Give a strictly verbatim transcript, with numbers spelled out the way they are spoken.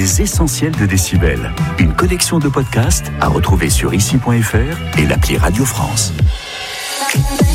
Les essentiels de Décibel. Une collection de podcasts à retrouver sur ici point f r et l'appli Radio France.